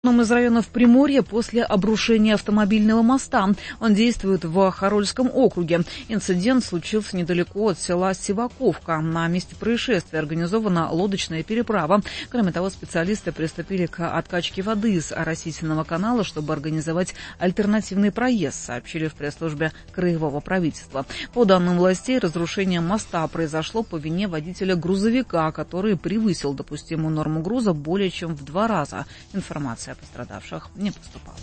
В одном из районов Приморья после обрушения автомобильного моста. Он действует в Харольском округе. Инцидент случился недалеко от села Сиваковка. На месте происшествия организована лодочная переправа. Кроме того, специалисты приступили к откачке воды из оросительного канала, чтобы организовать альтернативный проезд, сообщили в пресс-службе краевого правительства. По данным властей, разрушение моста произошло по вине водителя грузовика, который превысил допустимую норму груза более чем в 2 раза. Информация о пострадавших не поступало.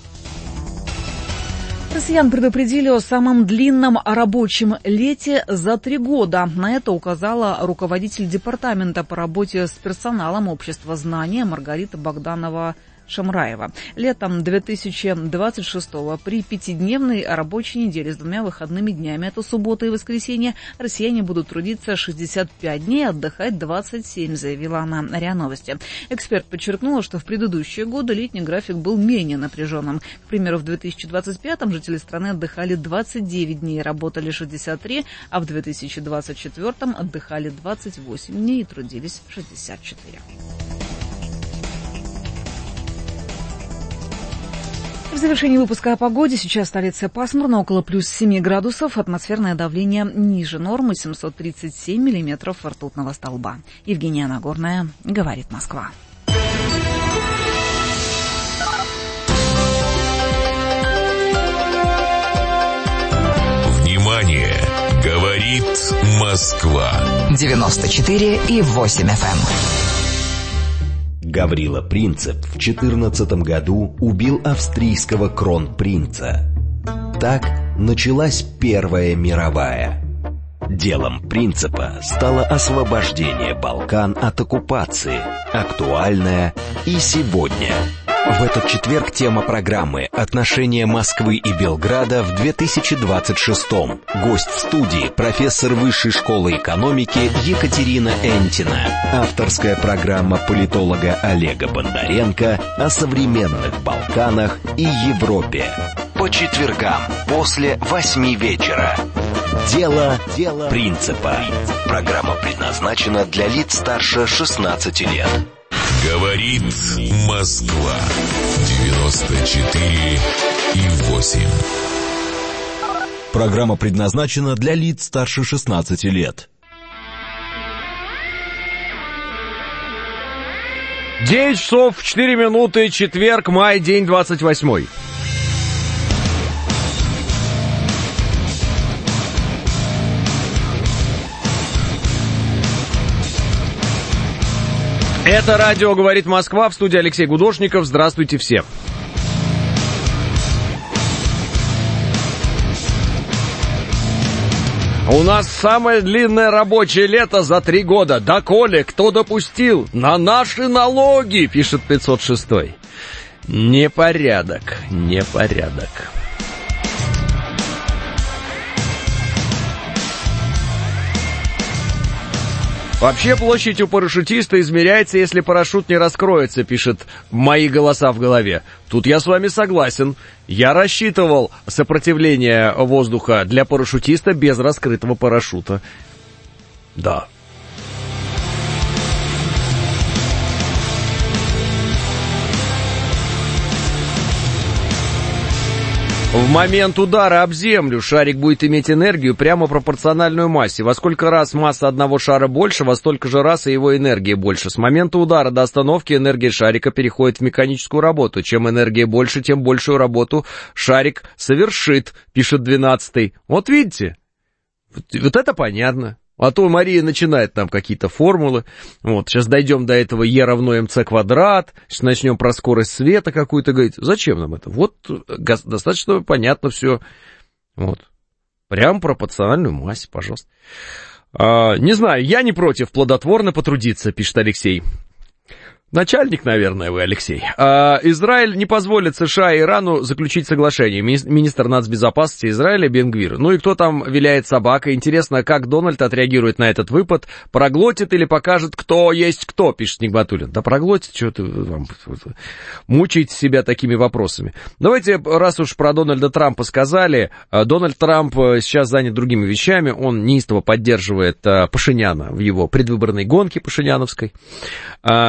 Россиян предупредили о самом длинном рабочем лете за 3 года. На это указала руководитель департамента по работе с персоналом общества знания Маргарита Богданова-Шамраева. Летом 2026-го при 5-дневной рабочей неделе с 2 выходными днями, это суббота и воскресенье, россияне будут трудиться 65 дней, отдыхать 27, заявила она на РИА Новости. Эксперт подчеркнула, что в предыдущие годы летний график был менее напряженным. К примеру, в 2025-м жители страны отдыхали 29 дней, работали 63, а в 2024-м отдыхали 28 дней и трудились 64. В завершении выпуска о погоде. Сейчас в столице пасмурно, около плюс 7 градусов. Атмосферное давление ниже нормы, 737 миллиметров ртутного столба. Евгения Нагорная, говорит Москва. Внимание! Говорит Москва. 94,8 FM. Гаврила Принцип в 2014 году убил австрийского кронпринца. Так началась Первая мировая. Делом Принципа стало освобождение Балкан от оккупации, актуальное и сегодня. В этот четверг тема программы «Отношения Москвы и Белграда в 2026-м». Гость в студии – профессор Высшей школы экономики Екатерина Энтина. Авторская программа политолога Олега Бондаренко о современных Балканах и Европе. По четвергам после 8 вечера. Дело Принципа. Программа предназначена для лиц старше 16 лет. Говорит Москва. 94,8. Программа предназначена для лиц старше 16 лет. 9 часов 4 минуты, четверг, май, день 28. Это радио «Говорит Москва», в студии Алексей Гудошников. Здравствуйте все. У нас самое длинное рабочее лето за 3 года. Доколе кто допустил? На наши налоги, пишет 506. Непорядок. Вообще площадь у парашютиста измеряется, если парашют не раскроется, пишет «Мои голоса в голове». Тут я с вами согласен. Я рассчитывал сопротивление воздуха для парашютиста без раскрытого парашюта. Да. В момент удара об землю шарик будет иметь энергию прямо пропорциональную массе. Во сколько раз масса одного шара больше, во столько же раз и его энергия больше. С момента удара до остановки энергия шарика переходит в механическую работу. Чем энергия больше, тем большую работу шарик совершит, пишет 12-й. Вот видите? Вот это понятно. А то Мария начинает там какие-то формулы. Вот, сейчас дойдем до этого Е равно МЦ квадрат. Сейчас начнем про скорость света какую-то говорить. Зачем нам это? Вот, достаточно понятно все. Вот. Прям пропорциональную массе, пожалуйста. Не знаю, я не против плодотворно потрудиться, пишет Алексей. Начальник, наверное, вы, Алексей. Израиль не позволит США и Ирану заключить соглашение. Министр нацбезопасности Израиля Бен Гвир. Ну и кто там виляет собакой? Интересно, как Дональд отреагирует на этот выпад? Проглотит или покажет, кто есть кто, пишет Нигматуллин. Да проглотит, что ты мучаете себя такими вопросами. Давайте, раз уж про Дональда Трампа сказали, Дональд Трамп сейчас занят другими вещами. Он неистово поддерживает Пашиняна в его предвыборной гонке пашиняновской.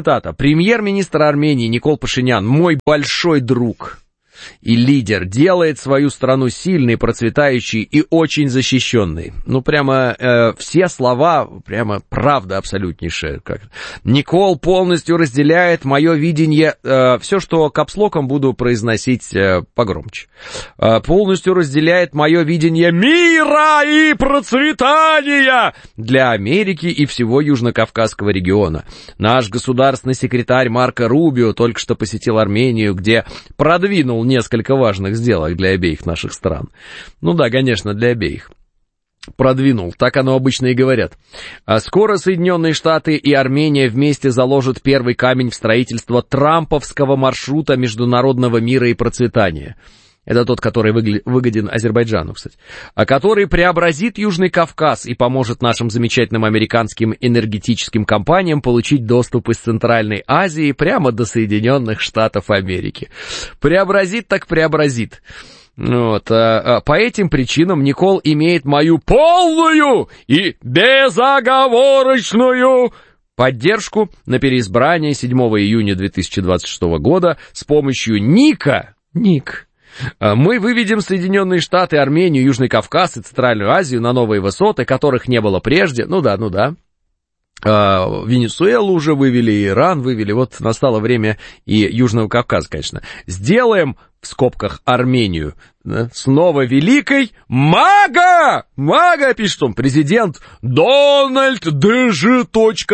цитата. «Премьер-министр Армении Никол Пашинян, мой большой друг и лидер, делает свою страну сильной, процветающей и очень защищенной». Ну, прямо все слова, прямо правда абсолютнейшая. Никол полностью разделяет мое видение, все, что капслоком буду произносить погромче. Полностью разделяет мое видение мира и процветания для Америки и всего Южно-Кавказского региона. Наш государственный секретарь Марко Рубио только что посетил Армению, где продвинул несколько важных сделок для обеих наших стран. Ну да, конечно, для обеих. Продвинул, так оно обычно и говорят. А скоро Соединенные Штаты и Армения вместе заложат первый камень в строительство трамповского маршрута международного мира и процветания. Это тот, который выгоден Азербайджану, кстати. А который преобразит Южный Кавказ и поможет нашим замечательным американским энергетическим компаниям получить доступ из Центральной Азии прямо до Соединенных Штатов Америки. Преобразит так преобразит. Вот, по этим причинам Никол имеет мою полную и безоговорочную поддержку на переизбрание 7 июня 2026 года с помощью Ник. Мы выведем Соединенные Штаты, Армению, Южный Кавказ и Центральную Азию на новые высоты, которых не было прежде. Ну да. Венесуэлу уже вывели, Иран вывели. Вот настало время и Южного Кавказа, конечно. Сделаем, в скобках, Армению, да, снова великой. Мага, пишет он, президент Дональд Д.Ж.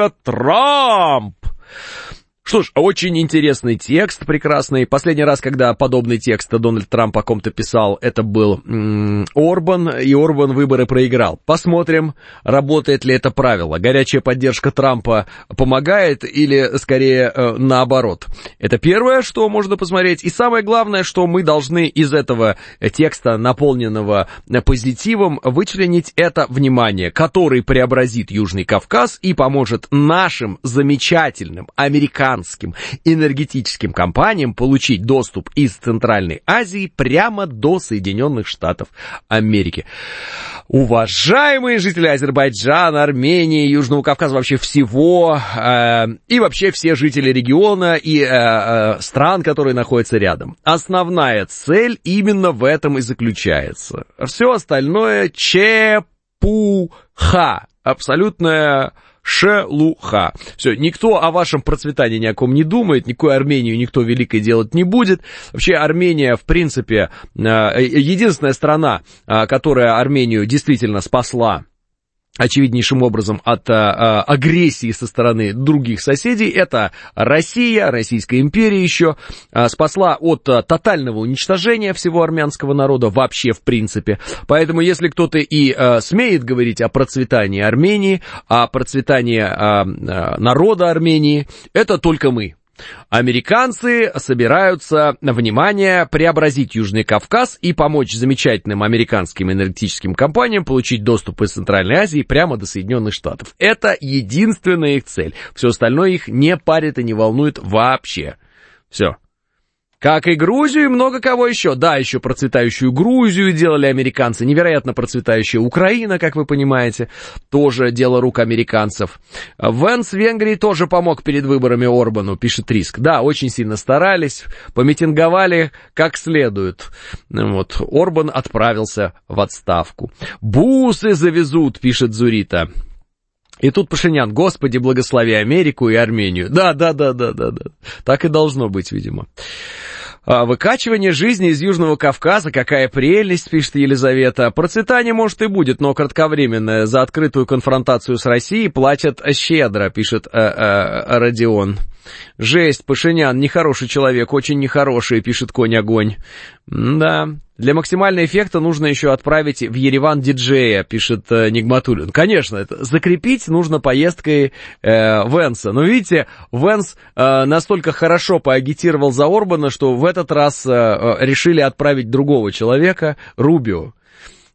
Трамп. Что ж, очень интересный текст, прекрасный. Последний раз, когда подобный текст Дональд Трамп о ком-то писал, это был Орбан, и Орбан выборы проиграл. Посмотрим, работает ли это правило. Горячая поддержка Трампа помогает или, скорее, наоборот. Это первое, что можно посмотреть. И самое главное, что мы должны из этого текста, наполненного позитивом, вычленить это внимание, который преобразит Южный Кавказ и поможет нашим замечательным американским энергетическим компаниям получить доступ из Центральной Азии прямо до Соединенных Штатов Америки. Уважаемые жители Азербайджана, Армении, Южного Кавказа, вообще всего, и вообще все жители региона и стран, которые находятся рядом. Основная цель именно в этом и заключается. Все остальное чепуха, абсолютная шелуха. Все, никто о вашем процветании ни о ком не думает, никакую Армению никто великой делать не будет. Вообще Армения, в принципе, единственная страна, которая Армению действительно спасла очевиднейшим образом от агрессии со стороны других соседей, это Россия, Российская империя еще, спасла от тотального уничтожения всего армянского народа вообще в принципе. Поэтому если кто-то и смеет говорить о процветании Армении, о процветании народа Армении, это только мы. Американцы собираются, внимание, преобразить Южный Кавказ и помочь замечательным американским энергетическим компаниям получить доступ из Центральной Азии прямо до Соединенных Штатов. Это единственная их цель. Все остальное их не парит и не волнует вообще. Все. Как и Грузию, и много кого еще. Да, еще процветающую Грузию делали американцы, невероятно процветающая Украина, как вы понимаете, тоже дело рук американцев. Венс в Венгрии тоже помог перед выборами Орбану, пишет Риск. Да, очень сильно старались, помитинговали как следует. Вот, Орбан отправился в отставку. Бусы завезут, пишет Зурита. И тут Пашинян: Господи, благослови Америку и Армению. Да. Так и должно быть, видимо. Выкачивание жизни из Южного Кавказа, какая прелесть, пишет Елизавета. Процветание, может, и будет, но кратковременное. За открытую конфронтацию с Россией платят щедро, пишет Родион. Жесть, Пашинян, нехороший человек, очень нехороший, пишет Конь-огонь. Да, для максимального эффекта нужно еще отправить в Ереван диджея, пишет Нигматуллин. Конечно, это закрепить нужно поездкой Венса. Но видите, Венс настолько хорошо поагитировал за Орбана, что в этот раз решили отправить другого человека, Рубио.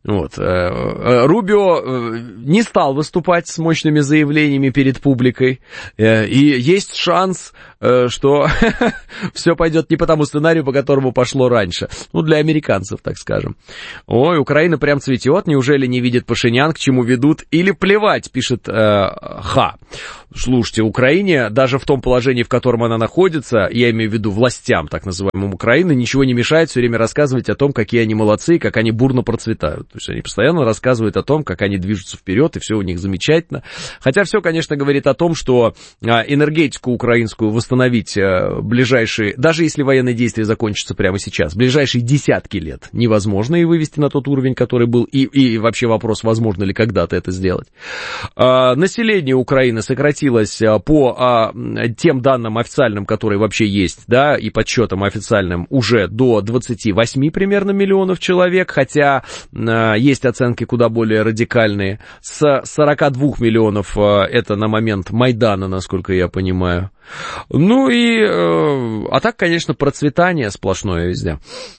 Вот. Рубио не стал выступать с мощными заявлениями перед публикой, и есть шанс, что все пойдет не по тому сценарию, по которому пошло раньше. Ну, для американцев, так скажем. Ой, Украина прям цветет, неужели не видит Пашинян, к чему ведут, или плевать, пишет Ха. Слушайте, Украине, даже в том положении, в котором она находится, я имею в виду властям, так называемым Украины, ничего не мешает все время рассказывать о том, какие они молодцы, как они бурно процветают. То есть они постоянно рассказывают о том, как они движутся вперед, и все у них замечательно. Хотя все, конечно, говорит о том, что энергетику украинскую восстановить ближайшие, даже если военные действия закончатся прямо сейчас, ближайшие десятки лет невозможно и вывести на тот уровень, который был, и вообще вопрос, возможно ли когда-то это сделать. Население Украины сократилось по тем данным официальным, которые вообще есть, да, и подсчетам официальным, уже до 28 примерно миллионов человек, хотя есть оценки куда более радикальные. С 42 миллионов это на момент Майдана, насколько я понимаю. Ну и, а так, конечно, процветание сплошное везде.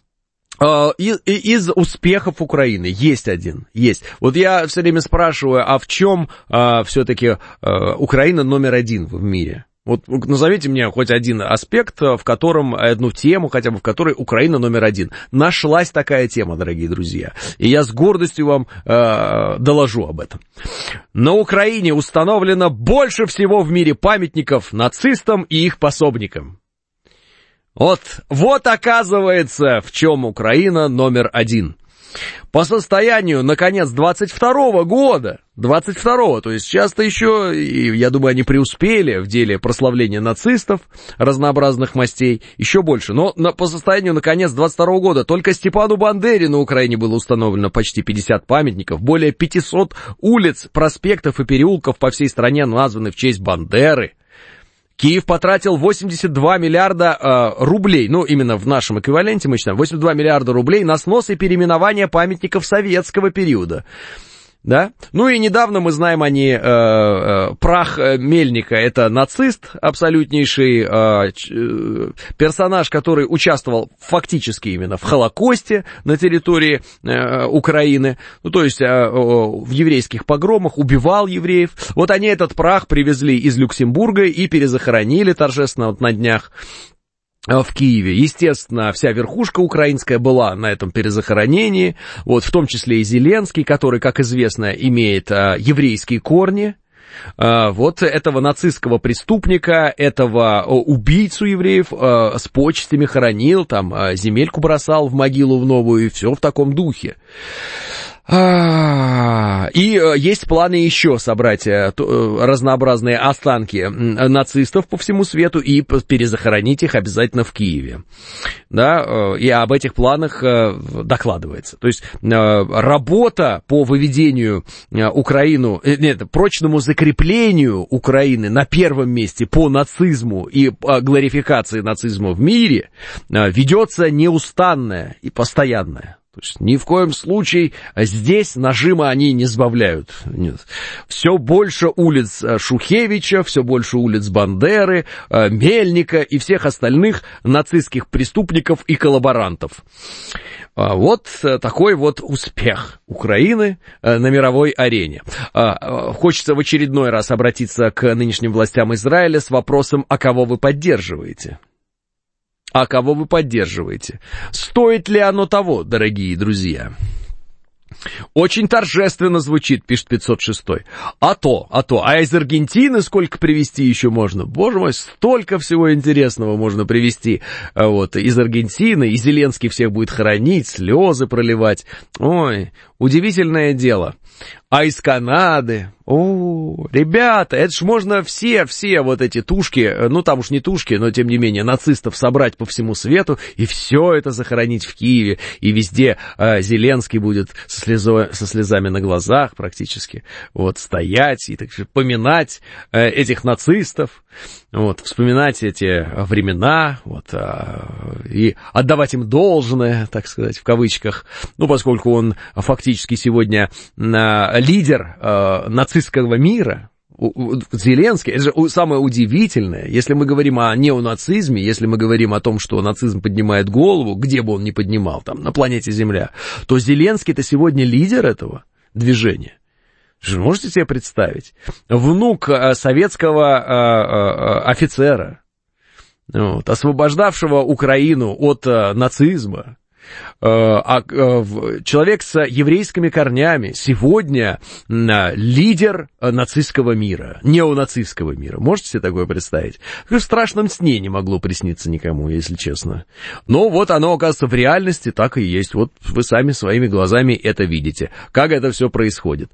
Из успехов Украины есть один, есть. Вот я все время спрашиваю, а в чем все-таки Украина номер один в мире? Вот назовите мне хоть один аспект, в котором, одну тему хотя бы, в которой Украина номер один. Нашлась такая тема, дорогие друзья. И я с гордостью вам доложу об этом. На Украине установлено больше всего в мире памятников нацистам и их пособникам. Вот оказывается, в чем Украина номер один. По состоянию на конец 22 года, то есть сейчас-то еще, я думаю, они преуспели в деле прославления нацистов разнообразных мастей, еще больше. Но по состоянию на конец 22 года только Степану Бандере на Украине было установлено почти 50 памятников, более 500 улиц, проспектов и переулков по всей стране названы в честь Бандеры. Киев потратил 82 миллиарда рублей, ну, именно в нашем эквиваленте мы считаем, 82 миллиарда рублей на снос и переименование памятников советского периода. Да? Ну и недавно мы знаем прах Мельника, это нацист, абсолютнейший персонаж, который участвовал фактически именно в Холокосте на территории Украины, ну то есть в еврейских погромах, убивал евреев. Вот они этот прах привезли из Люксембурга и перезахоронили торжественно вот на днях в Киеве. Естественно, вся верхушка украинская была на этом перезахоронении, вот, в том числе и Зеленский, который, как известно, имеет еврейские корни. Вот этого нацистского преступника, этого убийцу евреев с почестями хоронил, там земельку бросал в могилу в новую, и все в таком духе. И есть планы еще собрать разнообразные останки нацистов по всему свету и перезахоронить их обязательно в Киеве. Да, и об этих планах докладывается. То есть работа по выведению прочному закреплению Украины на первом месте по нацизму и глорификации нацизма в мире ведется неустанная и постоянная. То есть ни в коем случае здесь нажима они не сбавляют. Нет. Все больше улиц Шухевича, все больше улиц Бандеры, Мельника и всех остальных нацистских преступников и коллаборантов. Вот такой вот успех Украины на мировой арене. Хочется в очередной раз обратиться к нынешним властям Израиля с вопросом, а кого вы поддерживаете? А кого вы поддерживаете? Стоит ли оно того, дорогие друзья? Очень торжественно звучит, пишет 506. А из Аргентины сколько привезти еще можно? Боже мой, столько всего интересного можно привезти вот, из Аргентины, и Зеленский всех будет хоронить, слезы проливать. Ой, удивительное дело. А из Канады, ребята, это ж можно все вот эти тушки, ну там уж не тушки, но тем не менее нацистов собрать по всему свету и все это захоронить в Киеве, и везде Зеленский будет со слезами на глазах практически, вот, стоять и так же поминать этих нацистов, вот, вспоминать эти времена, вот, и отдавать им должное, так сказать, в кавычках, ну, поскольку он фактически сегодня лидер нацистского мира, Зеленский, это же самое удивительное, если мы говорим о неонацизме, если мы говорим о том, что нацизм поднимает голову, где бы он ни поднимал, там, на планете Земля, то Зеленский-то сегодня лидер этого движения. Можете себе представить? Внук советского офицера, вот, освобождавшего Украину от нацизма, человек с еврейскими корнями, сегодня лидер нацистского мира, неонацистского мира. Можете себе такое представить? В страшном сне не могло присниться никому, если честно. Но вот оно, оказывается, в реальности так и есть. Вот вы сами своими глазами это видите. Как это все происходит.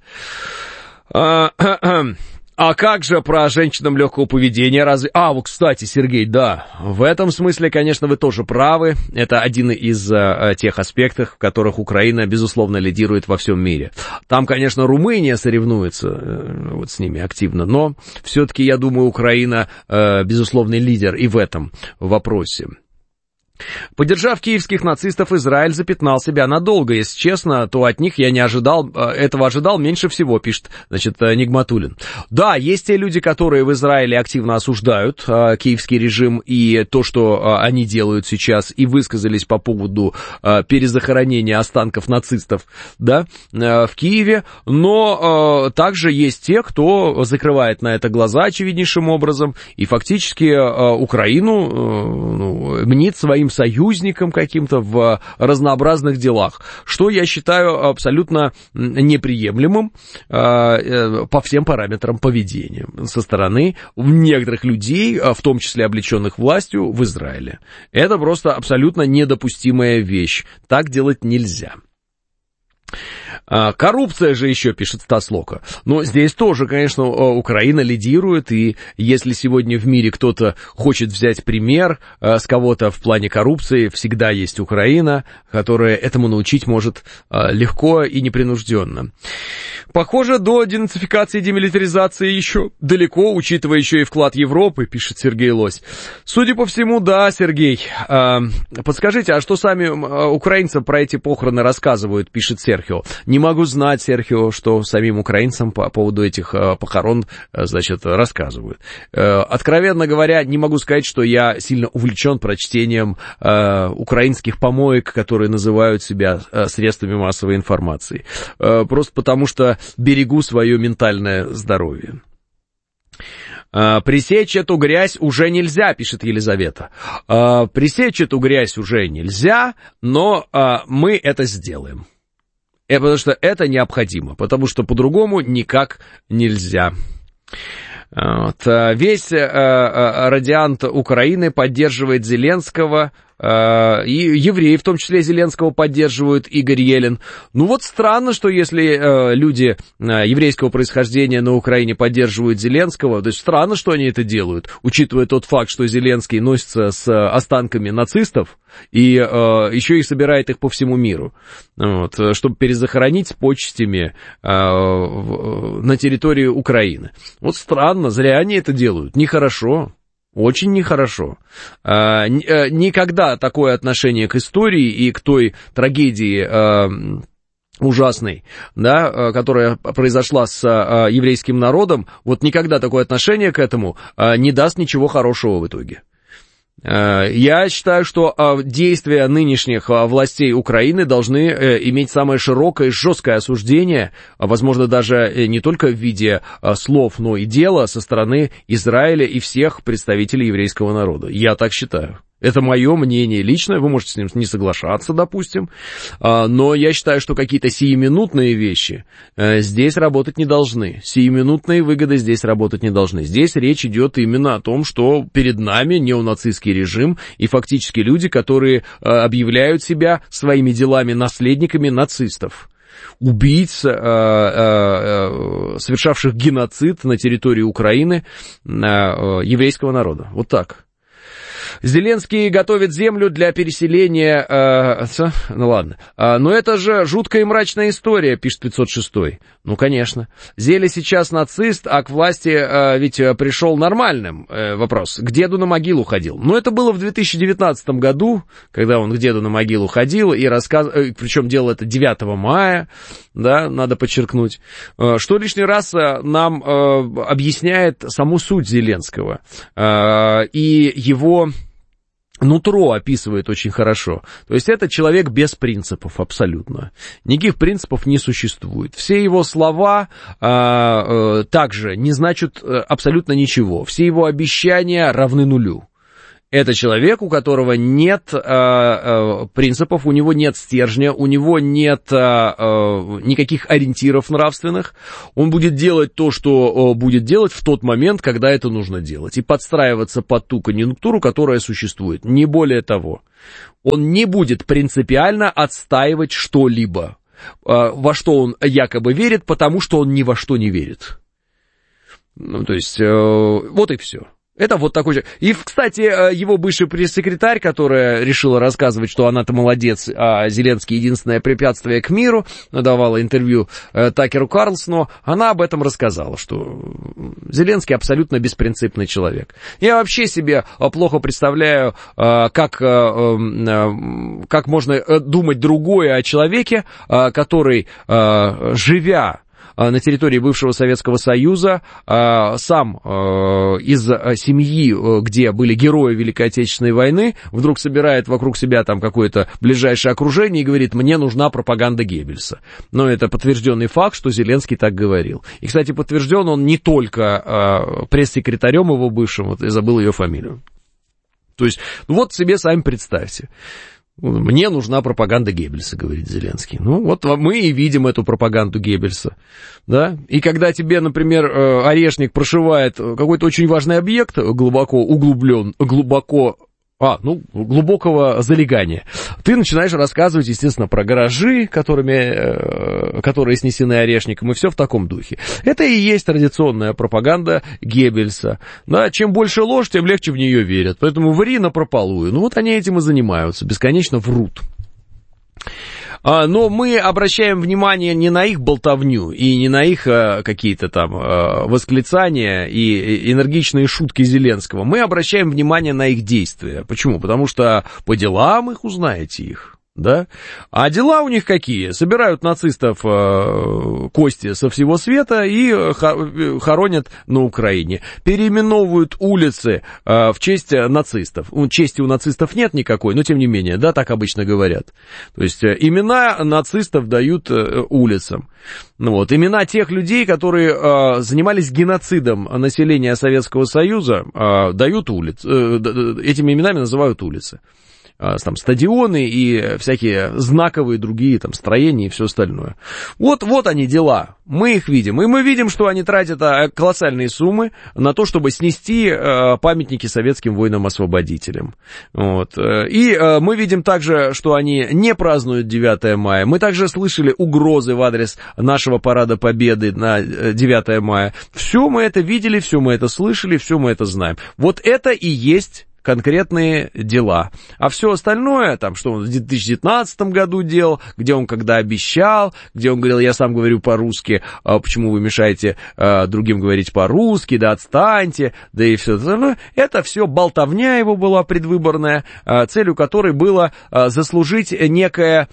А как же про женщинам легкого поведения? Вот, кстати, Сергей, да, в этом смысле, конечно, вы тоже правы. Это один из тех аспектов, в которых Украина, безусловно, лидирует во всем мире. Там, конечно, Румыния соревнуется вот с ними активно, но все-таки, я думаю, Украина, безусловный лидер и в этом вопросе. Поддержав киевских нацистов, Израиль запятнал себя надолго. Если честно, то от них я не ожидал, этого ожидал меньше всего, пишет, Нигматуллин. Да, есть те люди, которые в Израиле активно осуждают киевский режим и то, что они делают сейчас, и высказались по поводу перезахоронения останков нацистов, да, в Киеве, но также есть те, кто закрывает на это глаза очевиднейшим образом, и фактически Украину мнит своим союзником каким-то в разнообразных делах, что я считаю абсолютно неприемлемым по всем параметрам поведения со стороны некоторых людей, в том числе облеченных властью в Израиле. Это просто абсолютно недопустимая вещь. Так делать нельзя. Коррупция же еще, пишет Стас Лока. Но здесь тоже, конечно, Украина лидирует, и если сегодня в мире кто-то хочет взять пример с кого-то в плане коррупции, всегда есть Украина, которая этому научить может легко и непринужденно. Похоже, до денацификации и демилитаризации еще далеко, учитывая еще и вклад Европы, пишет Сергей Лось. Судя по всему, да, Сергей. Подскажите, а что сами украинцы про эти похороны рассказывают, пишет Серхио. Не могу знать, Серхио, что самим украинцам по поводу этих похорон, рассказывают. Откровенно говоря, не могу сказать, что я сильно увлечен прочтением украинских помоек, которые называют себя средствами массовой информации. Просто потому что берегу свое ментальное здоровье. Пресечь эту грязь уже нельзя, пишет Елизавета. Пресечь эту грязь уже нельзя, но мы это сделаем. Потому что это необходимо, потому что по-другому никак нельзя. Вот. Весь радиант Украины поддерживает Зеленского, и евреи, в том числе Зеленского, поддерживают, Игорь Елен. Ну вот странно, что если люди еврейского происхождения на Украине поддерживают Зеленского, то есть странно, что они это делают, учитывая тот факт, что Зеленский носится с останками нацистов и еще и собирает их по всему миру, вот, чтобы перезахоронить с почестями на территории Украины. Вот странно, зря они это делают, нехорошо. Очень нехорошо. Никогда такое отношение к истории и к той трагедии ужасной, да, которая произошла с еврейским народом, вот никогда такое отношение к этому не даст ничего хорошего в итоге. Я считаю, что действия нынешних властей Украины должны иметь самое широкое и жесткое осуждение, возможно, даже не только в виде слов, но и дела со стороны Израиля и всех представителей еврейского народа. Я так считаю. Это мое мнение личное, вы можете с ним не соглашаться, допустим, но я считаю, что какие-то сиюминутные вещи здесь работать не должны, сиюминутные выгоды здесь работать не должны. Здесь речь идет именно о том, что перед нами неонацистский режим и фактически люди, которые объявляют себя своими делами наследниками нацистов. Убийц, совершавших геноцид на территории Украины еврейского народа. Вот так. Зеленский готовит землю для переселения... Ну ладно. Но это же жуткая и мрачная история, пишет 506. Ну, конечно. Зеля сейчас нацист, а к власти ведь пришел нормальным. Вопрос. К деду на могилу ходил. Ну, это было в 2019 году, когда он к деду на могилу ходил и рассказывал... Причем делал это 9 мая. да, надо подчеркнуть, что лишний раз нам объясняет саму суть Зеленского и его нутро описывает очень хорошо. То есть это человек без принципов абсолютно. Никаких принципов не существует. Все его слова также не значат абсолютно ничего. Все его обещания равны нулю. Это человек, у которого нет принципов, у него нет стержня, у него нет никаких ориентиров нравственных. Он будет делать то, что будет делать в тот момент, когда это нужно делать. И подстраиваться под ту конъюнктуру, которая существует. Не более того. Он не будет принципиально отстаивать что-либо, во что он якобы верит, потому что он ни во что не верит. Ну, то есть, вот и все. Это вот такой же. И, кстати, его бывший пресс-секретарь, которая решила рассказывать, что она-то молодец, а Зеленский единственное препятствие к миру, давала интервью Такеру Карлсону, она об этом рассказала, что Зеленский абсолютно беспринципный человек. Я вообще себе плохо представляю, как можно думать другое о человеке, который, живя на территории бывшего Советского Союза, сам из семьи, где были герои Великой Отечественной войны, вдруг собирает вокруг себя там какое-то ближайшее окружение и говорит: мне нужна пропаганда Геббельса. Но это подтвержденный факт, что Зеленский так говорил. И, кстати, подтвержден он не только пресс-секретарем его бывшим, вот я забыл ее фамилию. То есть, ну вот себе сами представьте. Мне нужна пропаганда Геббельса, говорит Зеленский. Ну, вот мы и видим эту пропаганду Геббельса, да. И когда тебе, например, орешник прошивает какой-то очень важный объект, глубокого залегания, ты начинаешь рассказывать, естественно, про гаражи, которые снесены орешником, и все в таком духе. Это и есть традиционная пропаганда Геббельса. Да, чем больше ложь, тем легче в нее верят. Поэтому ври напропалую. Ну вот они этим и занимаются, бесконечно врут. Но мы обращаем внимание не на их болтовню и не на их какие-то там восклицания и энергичные шутки Зеленского. Мы обращаем внимание на их действия. Почему? Потому что по делам узнаете их. Да? А дела у них какие? Собирают нацистов кости со всего света и хоронят на Украине. Переименовывают улицы в честь нацистов. Чести у нацистов нет никакой, но тем не менее, да, так обычно говорят. То есть имена нацистов дают улицам. Вот. Имена тех людей, которые занимались геноцидом населения Советского Союза, дают улицы. Этими именами называют улицы. Там стадионы и всякие знаковые другие там строения и все остальное. Вот они дела. Мы их видим. И мы видим, что они тратят колоссальные суммы на то, чтобы снести памятники советским воинам-освободителям. Вот. И мы видим также, что они не празднуют 9 мая. Мы также слышали угрозы в адрес нашего парада Победы на 9 мая. Все мы это видели, все мы это слышали, все мы это знаем. Вот это и есть конкретные дела. А все остальное, там, что он в 2019 году делал, где он когда обещал, где он говорил: я сам говорю по-русски, почему вы мешаете другим говорить по-русски, да отстаньте, да и все остальное. Это все болтовня его была предвыборная, целью которой было заслужить некое,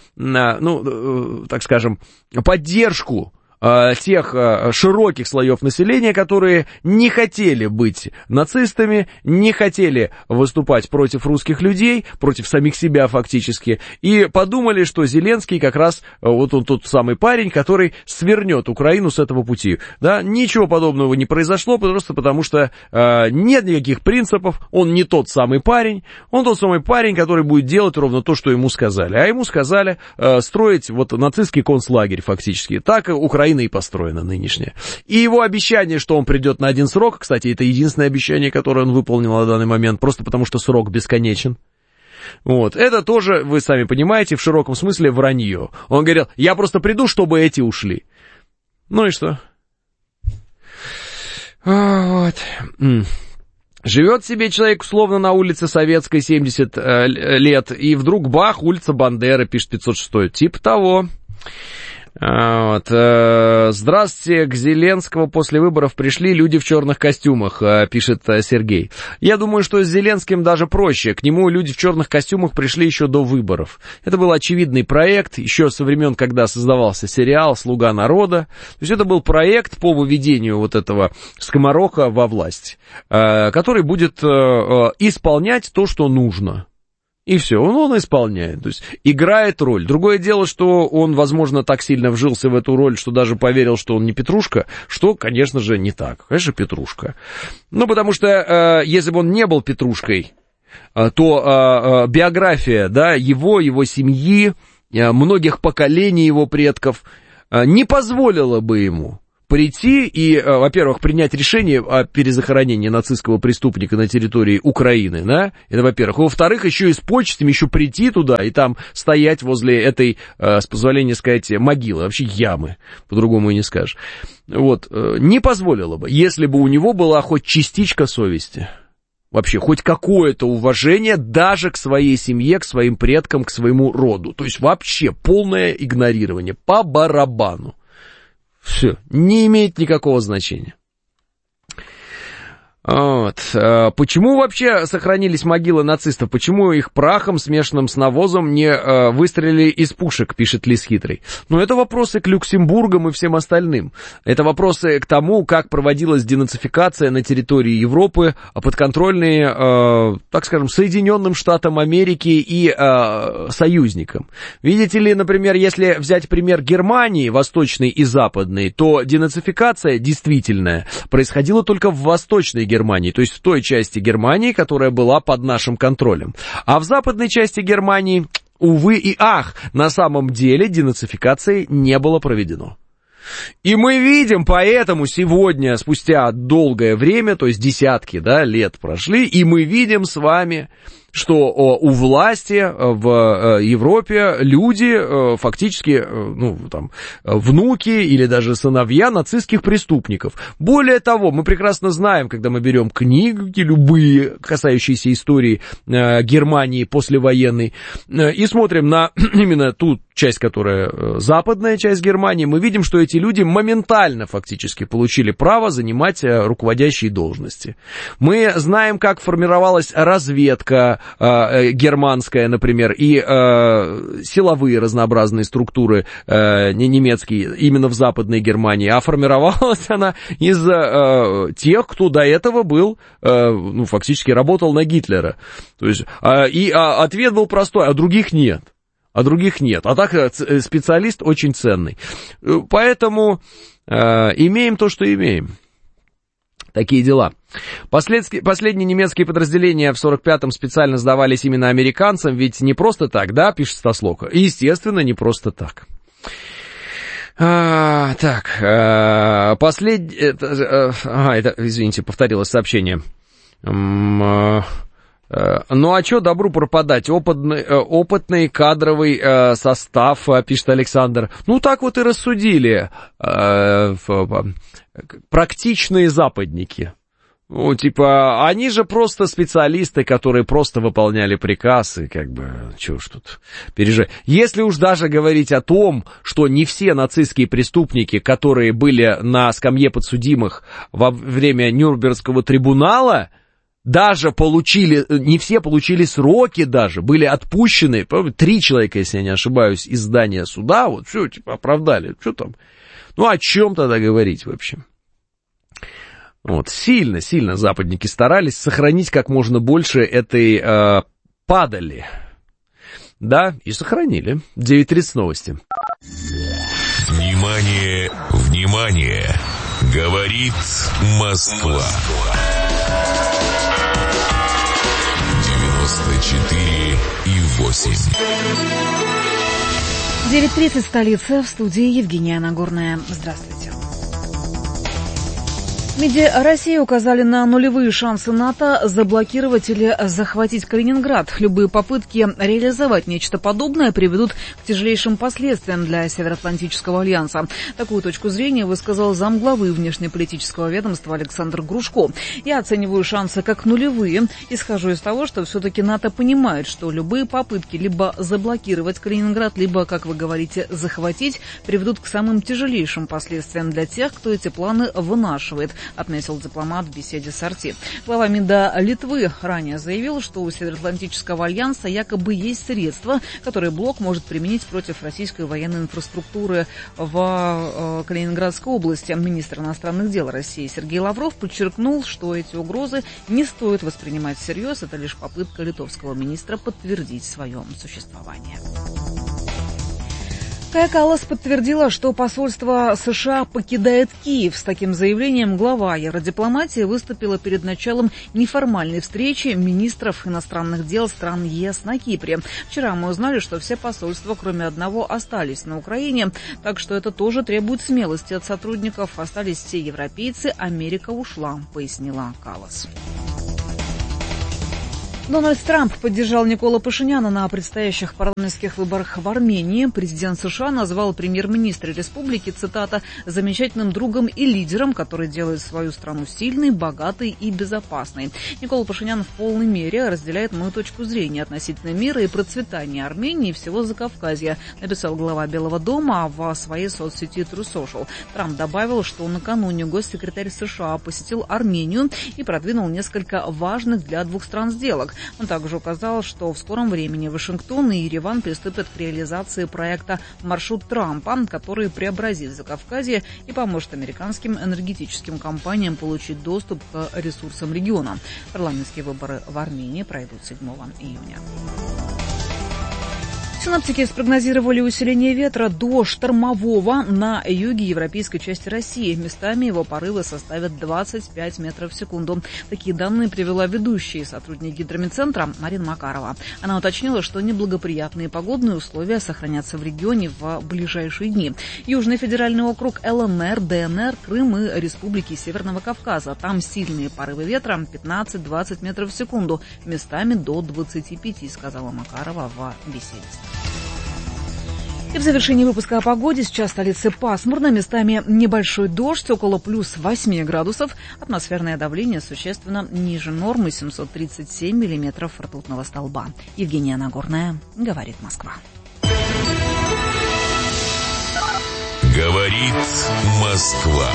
так скажем, поддержку тех широких слоев населения, которые не хотели быть нацистами, не хотели выступать против русских людей, против самих себя фактически, и подумали, что Зеленский как раз вот он тот самый парень, который свернет Украину с этого пути. Да, ничего подобного не произошло, просто потому что нет никаких принципов, он не тот самый парень, он тот самый парень, который будет делать ровно то, что ему сказали. А ему сказали строить вот нацистский концлагерь фактически. Так Украина и построена нынешняя. И его обещание, что он придет на один срок, кстати, это единственное обещание, которое он выполнил на данный момент, просто потому что срок бесконечен. Вот. Это тоже, вы сами понимаете, в широком смысле вранье. Он говорил: я просто приду, чтобы эти ушли. Ну и что? Вот. Живет себе человек условно на улице Советской 70 лет, и вдруг бах, улица Бандеры, пишет 506. Типа того. Вот. Здравствуйте, к Зеленскому после выборов пришли люди в черных костюмах, пишет Сергей. Я думаю, что с Зеленским даже проще. К нему люди в черных костюмах пришли еще до выборов. Это был очевидный проект, еще со времен, когда создавался сериал «Слуга народа». То есть это был проект по выведению вот этого скомороха во власть, который будет исполнять то, что нужно. И все, он исполняет, то есть играет роль. Другое дело, что он, возможно, так сильно вжился в эту роль, что даже поверил, что он не Петрушка, что, конечно же, не так. Конечно, Петрушка. Ну, потому что, если бы он не был Петрушкой, то биография, да, его семьи, многих поколений его предков не позволила бы ему прийти и, во-первых, принять решение о перезахоронении нацистского преступника на территории Украины, да, это во-первых. Во-вторых, еще и с почестями, еще прийти туда и там стоять возле этой, с позволения сказать, могилы, вообще ямы, по-другому и не скажешь. Вот, не позволило бы, если бы у него была хоть частичка совести. Вообще, хоть какое-то уважение даже к своей семье, к своим предкам, к своему роду. То есть вообще полное игнорирование, по барабану. Все, не имеет никакого значения. Вот. Почему вообще сохранились могилы нацистов? Почему их прахом, смешанным с навозом, не выстрелили из пушек, пишет Лис Хитрый? Ну, это вопросы к Люксембургам и всем остальным. Это вопросы к тому, как проводилась денацификация на территории Европы, подконтрольные, так скажем, Соединенным Штатам Америки и союзникам. Видите ли, например, если взять пример Германии, восточной и западной, то денацификация действительная происходила только в восточной Германии, то есть в той части Германии, которая была под нашим контролем. А в западной части Германии, увы и ах, на самом деле денацификации не было проведено. И мы видим, поэтому сегодня, спустя долгое время, то есть десятки, да, лет прошли, и мы видим с вами, что у власти в Европе люди фактически, ну, там, внуки или даже сыновья нацистских преступников. Более того, мы прекрасно знаем, когда мы берем книги, любые, касающиеся истории Германии послевоенной, и смотрим на именно ту часть, которая западная часть Германии, мы видим, что эти люди моментально фактически получили право занимать руководящие должности. Мы знаем, как формировалась разведка германская, например, и силовые разнообразные структуры немецкие именно в Западной Германии, а формировалась она из тех, кто до этого был, ну, фактически работал на Гитлера. То есть, ответ был простой, а других нет. А так специалист очень ценный. Поэтому имеем то, что имеем. Такие дела. Последние немецкие подразделения в 45-м специально сдавались именно американцам, ведь не просто так, да, пишет Стаслока. Естественно, не просто так. Извините, повторилось сообщение. Ну а что добру пропадать? Опытный кадровый состав, пишет Александр. Ну так вот и рассудили практичные западники. Ну, типа, они же просто специалисты, которые просто выполняли приказ, и как бы, чего ж тут переживать. Если уж даже говорить о том, что не все нацистские преступники, которые были на скамье подсудимых во время Нюрнбергского трибунала, даже получили, не все получили сроки даже, были отпущены, 3 человека, если я не ошибаюсь, из здания суда, вот все, типа, оправдали, что там, ну о чем тогда говорить вообще? Вот, сильно западники старались сохранить как можно больше этой падали, да, и сохранили. 9:30 новости. Внимание, внимание, говорит Москва. 94,8. 9:30 столица, в студии Евгения Нагорная. Здравствуйте. МИДи России указали на нулевые шансы НАТО заблокировать или захватить Калининград. Любые попытки реализовать нечто подобное приведут к тяжелейшим последствиям для Североатлантического альянса. Такую точку зрения высказал замглавы внешнеполитического ведомства Александр Грушко. Я оцениваю шансы как нулевые. Исхожу из того, что все-таки НАТО понимает, что любые попытки либо заблокировать Калининград, либо, как вы говорите, захватить, приведут к самым тяжелейшим последствиям для тех, кто эти планы вынашивает, отметил дипломат в беседе с RT. Глава МИДа Литвы ранее заявил, что у Североатлантического альянса якобы есть средства, которые блок может применить против российской военной инфраструктуры в Калининградской области. Министр иностранных дел России Сергей Лавров подчеркнул, что эти угрозы не стоит воспринимать всерьез. Это лишь попытка литовского министра подтвердить свое существование. Кая Каллас подтвердила, что посольство США покидает Киев. С таким заявлением глава евродипломатии выступила перед началом неформальной встречи министров иностранных дел стран ЕС на Кипре. Вчера мы узнали, что все посольства, кроме одного, остались на Украине, так что это тоже требует смелости от сотрудников. Остались все европейцы, Америка ушла, пояснила Каллас. Дональд Трамп поддержал Никола Пашиняна на предстоящих парламентских выборах в Армении. Президент США назвал премьер-министра республики, цитата, «замечательным другом и лидером, который делает свою страну сильной, богатой и безопасной». Никола Пашинян в полной мере разделяет мою точку зрения относительно мира и процветания Армении и всего Закавказья, написал глава Белого дома в своей соцсети True Social. Трамп добавил, что накануне госсекретарь США посетил Армению и продвинул несколько важных для двух стран сделок. Он также указал, что в скором времени Вашингтон и Ереван приступят к реализации проекта «Маршрут Трампа», который преобразит Закавказье и поможет американским энергетическим компаниям получить доступ к ресурсам региона. Парламентские выборы в Армении пройдут 7 июня. Синоптики спрогнозировали усиление ветра до штормового на юге европейской части России. Местами его порывы составят 25 метров в секунду. Такие данные привела ведущая и сотрудник гидромедцентра Марина Макарова. Она уточнила, что неблагоприятные погодные условия сохранятся в регионе в ближайшие дни. Южный федеральный округ ЛНР, ДНР, Крым и республики Северного Кавказа. Там сильные порывы ветра 15-20 метров в секунду. Местами до 25, сказала Макарова в беседе. И в завершении выпуска о погоде. Сейчас в столице пасмурно, местами небольшой дождь, около плюс 8 градусов. Атмосферное давление существенно ниже нормы, 737 миллиметров ртутного столба. Евгения Нагорная, говорит Москва. Говорит Москва.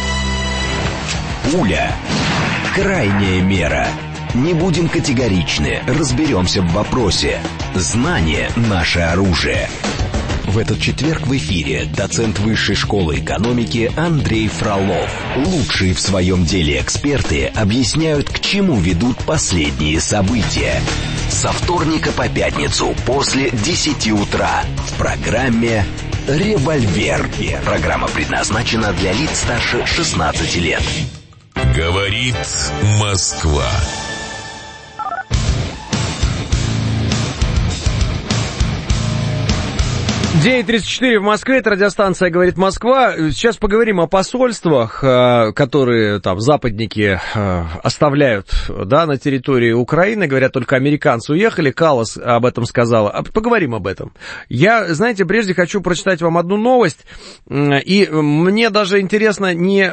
Пуля. Крайняя мера. Не будем категоричны, разберемся в вопросе. Знание – наше оружие. В этот четверг в эфире доцент Высшей школы экономики Андрей Фролов. Лучшие в своем деле эксперты объясняют, к чему ведут последние события. Со вторника по пятницу после 10 утра в программе «Револьвер». Программа предназначена для лиц старше 16 лет. Говорит Москва. 9:34 в Москве, это радиостанция «Говорит Москва». Сейчас поговорим о посольствах, которые там западники оставляют, да, на территории Украины. Говорят, только американцы уехали, Каллас об этом сказала. Поговорим об этом. Я, знаете, прежде хочу прочитать вам одну новость, и мне даже интересно не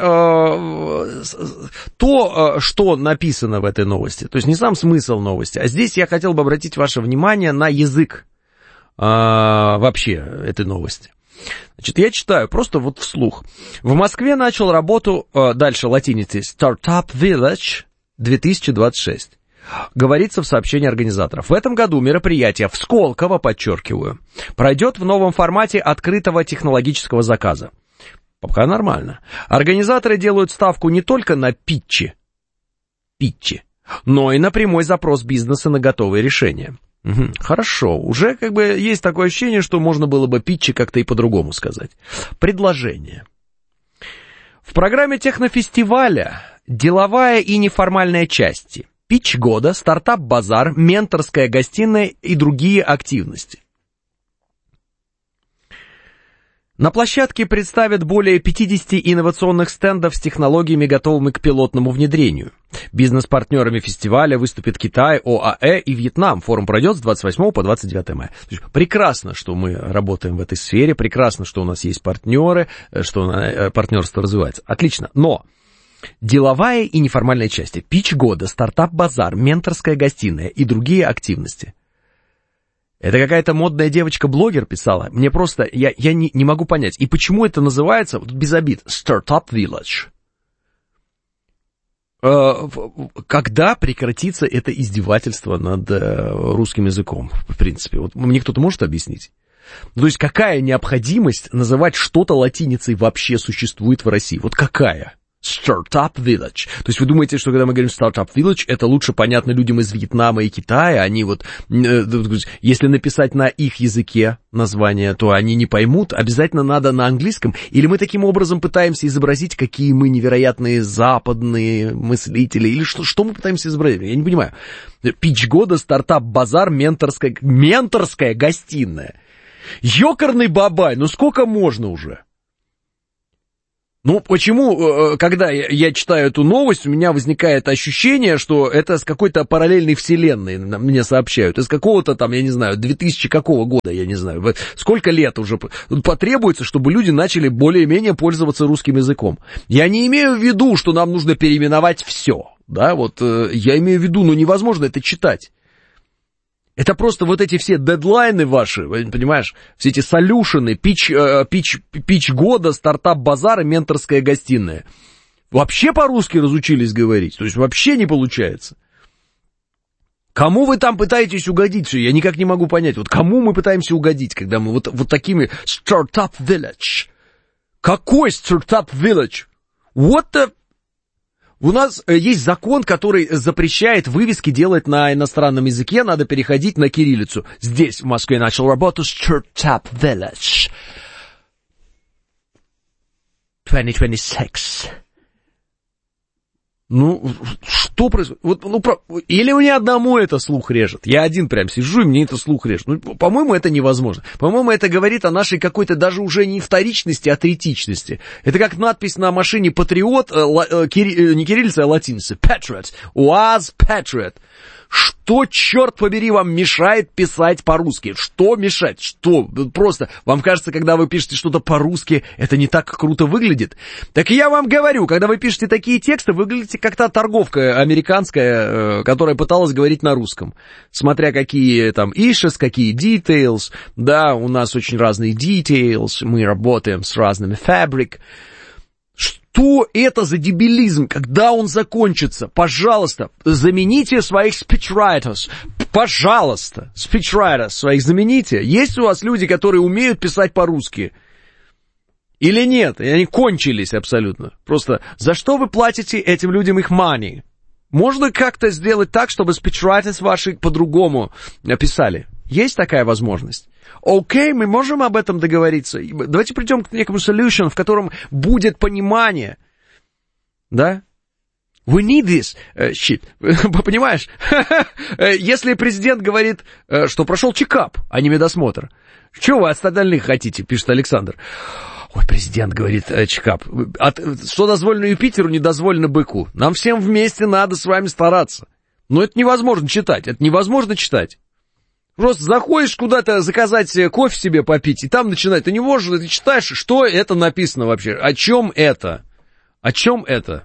то, что написано в этой новости, то есть не сам смысл новости, а здесь я хотел бы обратить ваше внимание на язык вообще этой новости. Значит, я читаю просто вот вслух. В Москве начал работу, дальше латиницей, Startup Village 2026. Говорится в сообщении организаторов. В этом году мероприятие в Сколково, подчеркиваю, пройдет в новом формате открытого технологического заказа. Пока нормально. Организаторы делают ставку не только на питчи, но и на прямой запрос бизнеса на готовые решения. Угу, хорошо, уже как бы есть такое ощущение, что можно было бы питчи как-то и по-другому сказать. Предложение. В программе технофестиваля деловая и неформальная части, питч года, стартап-базар, менторская гостиная и другие активности. На площадке представят более 50 инновационных стендов с технологиями, готовыми к пилотному внедрению. Бизнес-партнерами фестиваля выступят Китай, ОАЭ и Вьетнам. Форум пройдет с 28 по 29 мая. Прекрасно, что мы работаем в этой сфере, прекрасно, что у нас есть партнеры, что партнерство развивается. Отлично, но деловая и неформальная части, пич года, стартап-базар, менторская гостиная и другие активности. Это какая-то модная девочка-блогер писала. Мне просто, я не могу понять. И почему это называется, без обид, Startup Village? Когда прекратится это издевательство над русским языком, в принципе? Вот мне кто-то может объяснить? То есть какая необходимость называть что-то латиницей вообще существует в России? Вот какая? Startup Village. То есть вы думаете, что когда мы говорим Startup Village, это лучше понятно людям из Вьетнама и Китая, они вот, если написать на их языке название, то они не поймут, обязательно надо на английском, или мы таким образом пытаемся изобразить, какие мы невероятные западные мыслители, или что мы пытаемся изобразить, я не понимаю. Пич года, стартап, базар, менторская гостиная. Ёкарный бабай, ну сколько можно уже? Ну, почему, когда я читаю эту новость, у меня возникает ощущение, что это с какой-то параллельной вселенной мне сообщают, из какого-то там, я не знаю, 2000 какого года, я не знаю, сколько лет уже потребуется, чтобы люди начали более-менее пользоваться русским языком. Я не имею в виду, что нам нужно переименовать все, да, вот я имею в виду, ну, невозможно это читать. Это просто вот эти все дедлайны ваши, понимаешь, все эти солюшены, пич года, стартап-базар и менторская гостиная. Вообще по-русски разучились говорить, то есть вообще не получается. Кому вы там пытаетесь угодить? Я никак не могу понять, вот кому мы пытаемся угодить, когда мы вот такими Startup Village. Какой Startup Village? What the... У нас есть закон, который запрещает вывески делать на иностранном языке, надо переходить на кириллицу. Здесь, в Москве, начал работу Startup Village 2026. Ну, что происходит? Вот, или мне одному это слух режет. Я один прям сижу, и мне это слух режет. Ну, по-моему, это невозможно. По-моему, это говорит о нашей какой-то даже уже не вторичности, а третичности. Это как надпись на машине «Патриот», не кириллица, а латиница. Patriot. УАЗ Patriot. Что, черт побери, вам мешает писать по-русски? Что мешает? Что? Просто, вам кажется, когда вы пишете что-то по-русски, это не так круто выглядит? Так я вам говорю, когда вы пишете такие тексты, выглядите как та торговка американская, которая пыталась говорить на русском. Смотря какие там issues, какие details. Да, у нас очень разные details, мы работаем с разными fabric. Что это за дебилизм? Когда он закончится? Пожалуйста, замените своих speechwriters. Пожалуйста, speechwriters своих замените. Есть у вас люди, которые умеют писать по-русски? Или нет? И они кончились абсолютно. Просто за что вы платите этим людям их money? Можно как-то сделать так, чтобы speechwriters ваши по-другому писали? Есть такая возможность? Окей, мы можем об этом договориться. Давайте придем к некому solution, в котором будет понимание. Да? We need this shit. Понимаешь? Если президент говорит, что прошел чекап, а не медосмотр. Чего вы от остальных хотите, пишет Александр. Ой, президент говорит, чекап. Что дозволено Юпитеру, не дозволено быку. Нам всем вместе надо с вами стараться. Но это невозможно читать. Это невозможно читать. Просто заходишь куда-то заказать кофе себе попить, и там начинает. Ты не можешь, ты читаешь, что это написано вообще. О чем это? О чем это?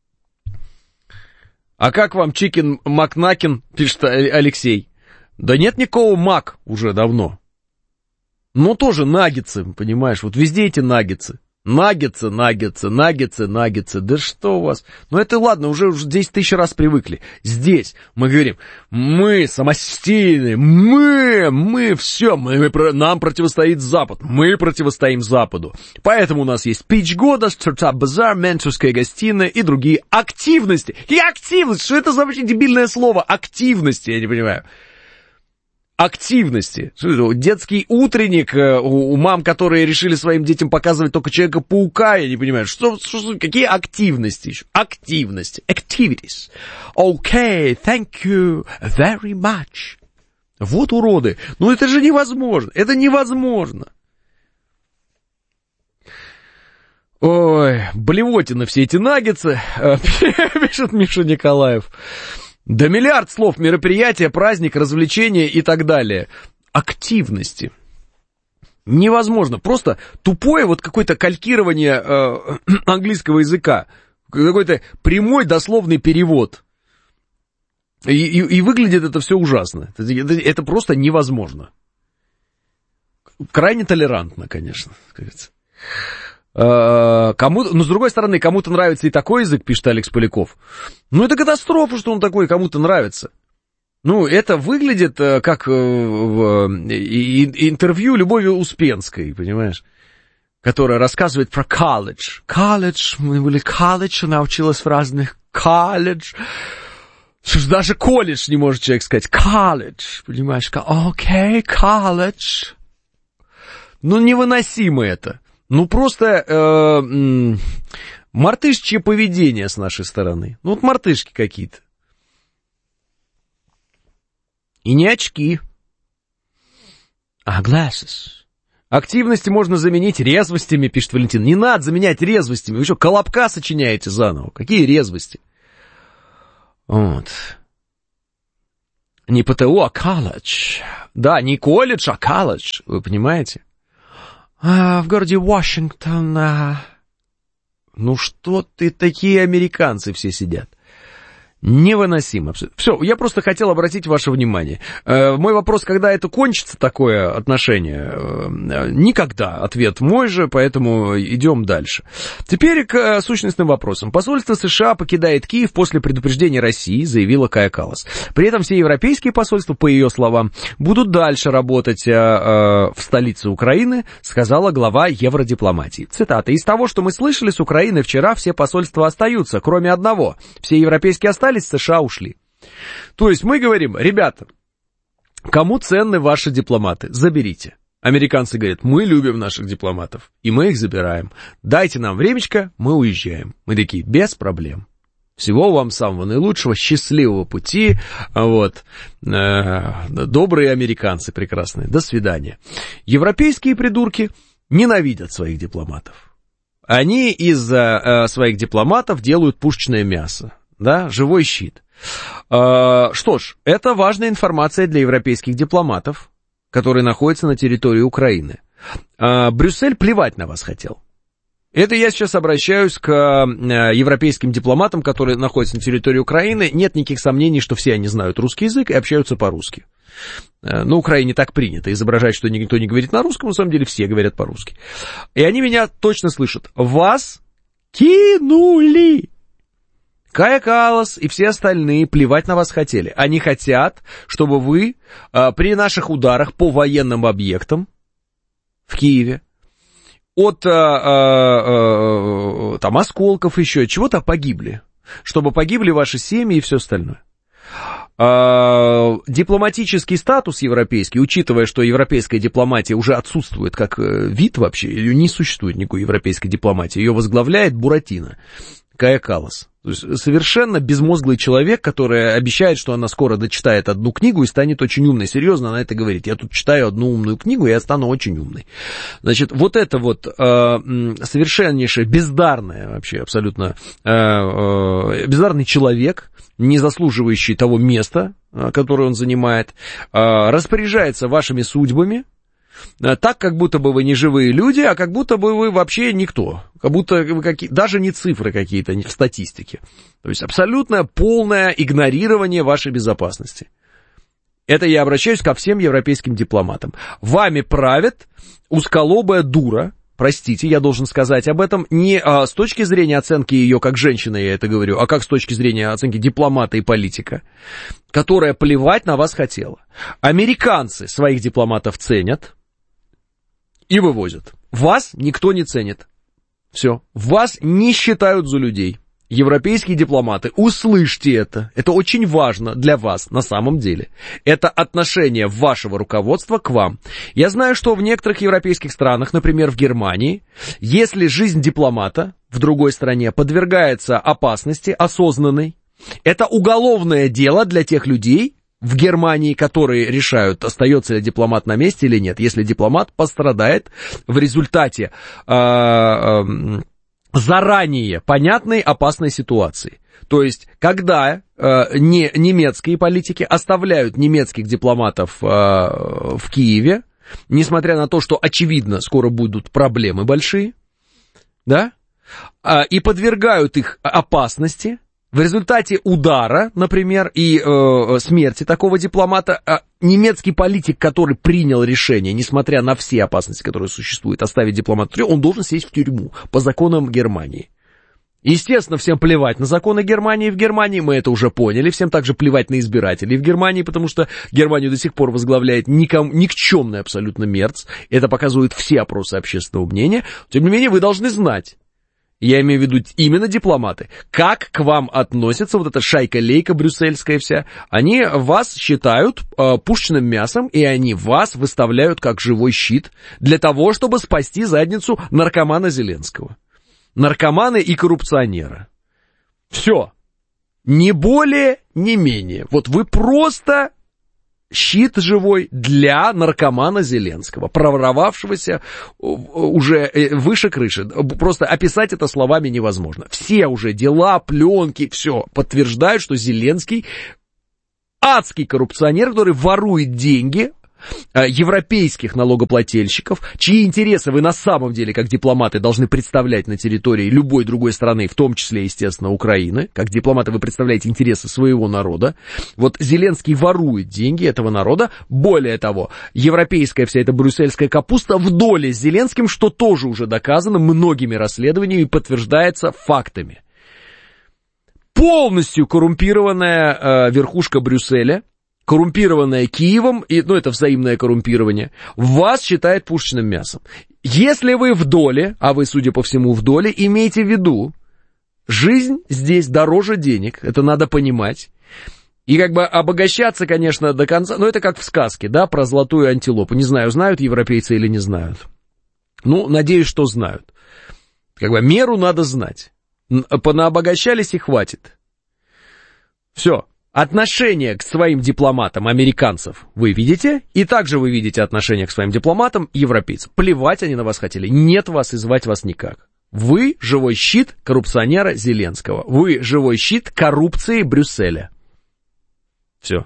А как вам чикен макнакин, пишет Алексей. Да нет никакого мак уже давно. Но тоже наггетсы, понимаешь, вот везде эти наггетсы. Наггетсы. Да что у вас? Ну это ладно, уже 10 тысяч раз привыкли. Здесь мы говорим, мы самостийные, мы все, нам противостоит Запад, мы противостоим Западу. Поэтому у нас есть пич года, стартап-базар, менторская гостиная и другие активности. И активность, что это за вообще дебильное слово? Активности, я не понимаю. Активности. Детский утренник у мам, которые решили своим детям показывать только Человека-паука, я не понимаю, какие активности еще? Активности. Activities. Okay, thank you very much. Вот уроды. Ну это же невозможно. Это невозможно. Ой, блевотина все эти наггетсы, пишет Миша Николаев. Да миллиард слов: мероприятие, праздник, развлечения и так далее. Активности. Невозможно. Просто тупое вот какое-то калькирование английского языка. Какой-то прямой дословный перевод. И выглядит это все ужасно. Это просто невозможно. Крайне толерантно, конечно, кажется. Кому-то, но с другой стороны, кому-то нравится и такой язык, пишет Алекс Поляков. Ну, это катастрофа, что он такой, кому-то нравится. Ну, это выглядит как в интервью Любови Успенской, понимаешь? Которая рассказывает про колледж. Колледж, мы были колледж, она училась в разных колледж. Даже колледж не может человек сказать. Колледж, понимаешь? Окей, колледж. Ну, невыносимо это. Ну, просто мартышечье поведение с нашей стороны. Ну, вот мартышки какие-то. И не очки. А glasses. Активности можно заменить резвостями, пишет Валентин. Не надо заменять резвостями. Вы что, колобка сочиняете заново? Какие резвости? Вот. Не ПТУ, а колледж. Да, не колледж, а колледж. Вы понимаете? В городе Вашингтон. Ну что ты, такие американцы все сидят. Невыносимо. Все, я просто хотел обратить ваше внимание. Мой вопрос, когда это кончится, такое отношение? Никогда. Ответ мой же, поэтому идем дальше. Теперь к сущностным вопросам. Посольство США покидает Киев после предупреждения России, заявила Кая Каллас. При этом все европейские посольства, по ее словам, будут дальше работать в столице Украины, сказала глава евродипломатии. Цитата. Из того, что мы слышали с Украины вчера, все посольства остаются, кроме одного. Все европейские остались, США ушли. То есть мы говорим, ребята, кому ценны ваши дипломаты, заберите. Американцы говорят, мы любим наших дипломатов, и мы их забираем. Дайте нам времечко, мы уезжаем. Мы такие, без проблем. Всего вам самого наилучшего, счастливого пути. Вот. Добрые американцы прекрасные. До свидания. Европейские придурки ненавидят своих дипломатов. Они из своих дипломатов делают пушечное мясо. Да, живой щит. Что ж, это важная информация для европейских дипломатов, которые находятся на территории Украины. Брюссель плевать на вас хотел. Это я сейчас обращаюсь к европейским дипломатам, которые находятся на территории Украины. Нет никаких сомнений, что все они знают русский язык и общаются по-русски. На Украине так принято изображать, что никто не говорит на русском, на самом деле все говорят по-русски. И они меня точно слышат. Вас кинули! Кая Каллас и все остальные плевать на вас хотели. Они хотят, чтобы вы при наших ударах по военным объектам в Киеве от там осколков еще, чего-то погибли. Чтобы погибли ваши семьи и все остальное. Дипломатический статус европейский, учитывая, что европейская дипломатия уже отсутствует как вид вообще, ее не существует никакой европейской дипломатии, ее возглавляет Буратино, Кая Каллас. То есть совершенно безмозглый человек, который обещает, что она скоро дочитает одну книгу и станет очень умной. Серьезно, она это говорит. Я тут читаю одну умную книгу, и я стану очень умной. Значит, вот это вот совершеннейшее, бездарное вообще, абсолютно бездарный человек, не заслуживающий того места, которое он занимает, распоряжается вашими судьбами, так, как будто бы вы не живые люди, а как будто бы вы вообще никто. Как будто вы даже не цифры какие-то в статистике. То есть абсолютное полное игнорирование вашей безопасности. Это я обращаюсь ко всем европейским дипломатам. Вами правит узколобая дура. Простите, я должен сказать об этом не с точки зрения оценки ее как женщины, я это говорю, а как с точки зрения оценки дипломата и политика, которая плевать на вас хотела. Американцы своих дипломатов ценят и вывозят. Вас никто не ценит. Все. Вас не считают за людей. Европейские дипломаты, услышьте это. Это очень важно для вас на самом деле. Это отношение вашего руководства к вам. Я знаю, что в некоторых европейских странах, например, в Германии, если жизнь дипломата в другой стране подвергается опасности осознанной, это уголовное дело для тех людей в Германии, которые решают, остается ли дипломат на месте или нет. Если дипломат пострадает в результате заранее понятной опасной ситуации. То есть, когда немецкие политики оставляют немецких дипломатов в Киеве, несмотря на то, что, очевидно, скоро будут проблемы большие, да, и подвергают их опасности, в результате удара, например, и смерти такого дипломата, немецкий политик, который принял решение, несмотря на все опасности, которые существуют, оставить дипломата в тюрьме, он должен сесть в тюрьму по законам Германии. Естественно, всем плевать на законы Германии в Германии, мы это уже поняли, всем также плевать на избирателей в Германии, потому что Германию до сих пор возглавляет никчемный абсолютно Мерц, это показывают все опросы общественного мнения, тем не менее вы должны знать, я имею в виду именно дипломаты, как к вам относится вот эта шайка-лейка брюссельская вся. Они вас считают пушечным мясом, и они вас выставляют как живой щит для того, чтобы спасти задницу наркомана Зеленского. Наркомана и коррупционера. Все. Не более, не менее. Вот вы просто щит живой для наркомана Зеленского, проворовавшегося уже выше крыши. Просто описать это словами невозможно. Все уже дела, пленки, все подтверждают, что Зеленский адский коррупционер, который ворует деньги европейских налогоплательщиков, чьи интересы вы на самом деле, как дипломаты, должны представлять на территории любой другой страны, в том числе, естественно, Украины. Как дипломаты вы представляете интересы своего народа. Вот Зеленский ворует деньги этого народа. Более того, европейская вся эта брюссельская капуста в доле с Зеленским, что тоже уже доказано многими расследованиями и подтверждается фактами. Полностью коррумпированная верхушка Брюсселя, коррумпированная Киевом, и, это взаимное коррумпирование, вас считает пушечным мясом. Если вы в доле, а вы, судя по всему, в доле, имейте в виду, жизнь здесь дороже денег, это надо понимать. И обогащаться, конечно, до конца, это как в сказке, да, про золотую антилопу. Не знаю, знают европейцы или не знают. Надеюсь, что знают. Меру надо знать. Понаобогащались и хватит. Все. Отношение к своим дипломатам американцев вы видите, и также вы видите отношение к своим дипломатам европейцев. Плевать они на вас хотели, нет вас и звать вас никак. Вы живой щит коррупционера Зеленского, вы живой щит коррупции Брюсселя. Все.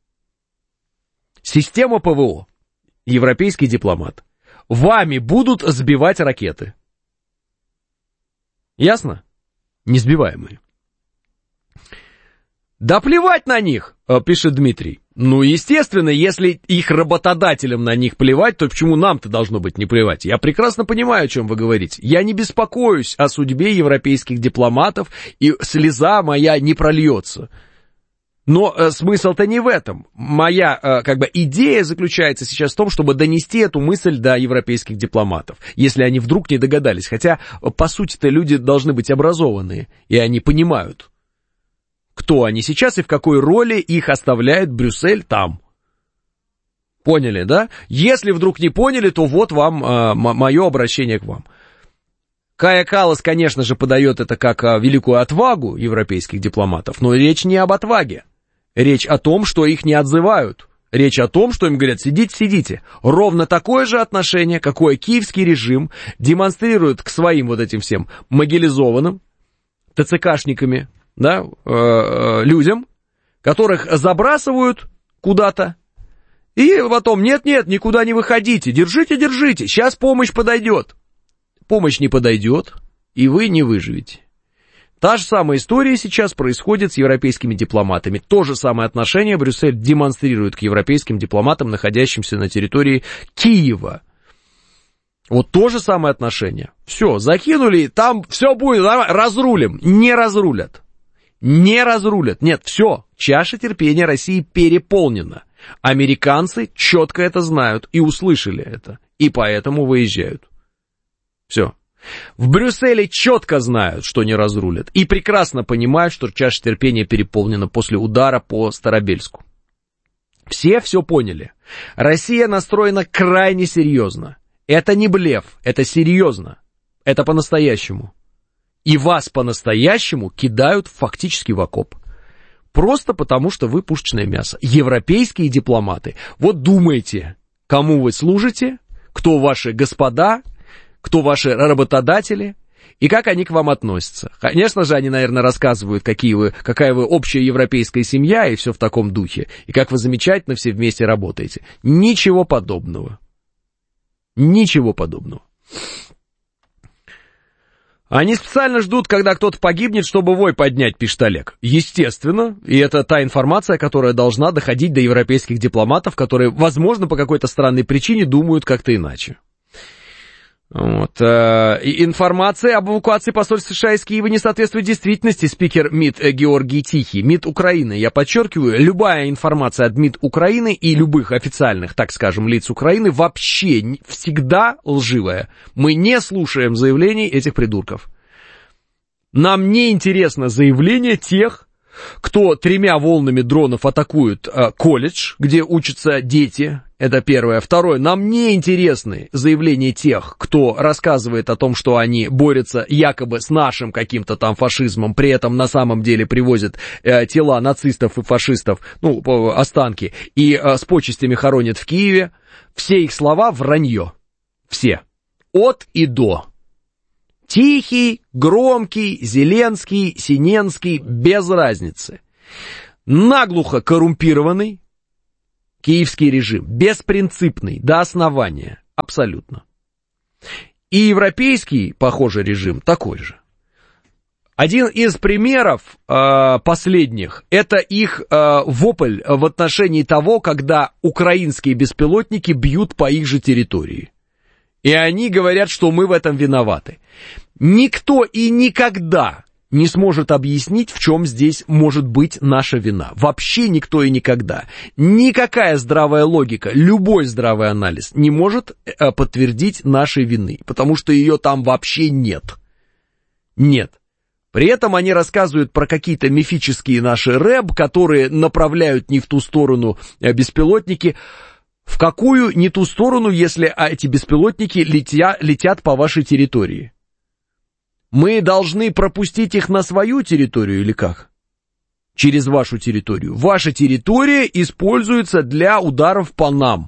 Система ПВО, европейский дипломат. Вами будут сбивать ракеты. Ясно? Несбиваемые. Да плевать на них, пишет Дмитрий. Естественно, если их работодателям на них плевать, то почему нам-то должно быть не плевать? Я прекрасно понимаю, о чем вы говорите. Я не беспокоюсь о судьбе европейских дипломатов, и слеза моя не прольется. Но смысл-то не в этом. Моя, идея заключается сейчас в том, чтобы донести эту мысль до европейских дипломатов, если они вдруг не догадались. Хотя, по сути-то, люди должны быть образованные, и они понимают, кто они сейчас и в какой роли их оставляет Брюссель там. Поняли, да? Если вдруг не поняли, то вот вам мое обращение к вам. Кая Каллас, конечно же, подает это как великую отвагу европейских дипломатов, но речь не об отваге. Речь о том, что их не отзывают. Речь о том, что им говорят: сидите. Ровно такое же отношение, какое киевский режим демонстрирует к своим вот этим всем мобилизованным ТЦКшниками, да, людям, которых забрасывают куда-то, и потом, нет, никуда не выходите, держите, сейчас помощь подойдет. Помощь не подойдет, и вы не выживете. Та же самая история сейчас происходит с европейскими дипломатами. То же самое отношение Брюссель демонстрирует к европейским дипломатам, находящимся на территории Киева. Вот то же самое отношение. Все, закинули, там все будет, разрулим. Не разрулят. Нет, все, чаша терпения России переполнена. Американцы четко это знают и услышали это, и поэтому выезжают. Все. В Брюсселе четко знают, что не разрулят, и прекрасно понимают, что чаша терпения переполнена после удара по Старобельску. Все поняли. Россия настроена крайне серьезно. Это не блеф, это серьезно. Это по-настоящему. И вас по-настоящему кидают фактически в окоп. Просто потому, что вы пушечное мясо. Европейские дипломаты. Вот думайте, кому вы служите, кто ваши господа, кто ваши работодатели, и как они к вам относятся. Конечно же, они, наверное, рассказывают, какая вы общая европейская семья и все в таком духе, и как вы замечательно все вместе работаете. Ничего подобного. Ничего подобного. Они специально ждут, когда кто-то погибнет, чтобы вой поднять, пишет Олег. Естественно, и это та информация, которая должна доходить до европейских дипломатов, которые, возможно, по какой-то странной причине думают как-то иначе. Вот. Информация об эвакуации посольства США из Киева не соответствует действительности, спикер МИД Георгий Тихий. МИД Украины, я подчеркиваю, любая информация от МИД Украины и любых официальных, так скажем, лиц Украины вообще всегда лживая. Мы не слушаем заявлений этих придурков. Нам не интересно заявление тех, кто 3 волнами дронов атакует колледж, где учатся дети. Это первое. Второе. Нам не интересны заявления тех, кто рассказывает о том, что они борются якобы с нашим каким-то там фашизмом, при этом на самом деле привозят тела нацистов и фашистов, останки, и с почестями хоронят в Киеве. Все их слова вранье. Все. От и до. Тихий, громкий, Зеленский, Синенский, без разницы. Наглухо коррумпированный киевский режим, беспринципный до основания, абсолютно. И европейский, похоже, режим такой же. Один из примеров последних, это их вопль в отношении того, когда украинские беспилотники бьют по их же территории. И они говорят, что мы в этом виноваты. Никто и никогда не сможет объяснить, в чем здесь может быть наша вина. Вообще никто и никогда. Никакая здравая логика, любой здравый анализ не может подтвердить нашей вины, потому что ее там вообще нет. Нет. При этом они рассказывают про какие-то мифические наши рэб, которые направляют не в ту сторону беспилотники. В какую не ту сторону, если эти беспилотники летят по вашей территории? Мы должны пропустить их на свою территорию или как? Через вашу территорию. Ваша территория используется для ударов по нам.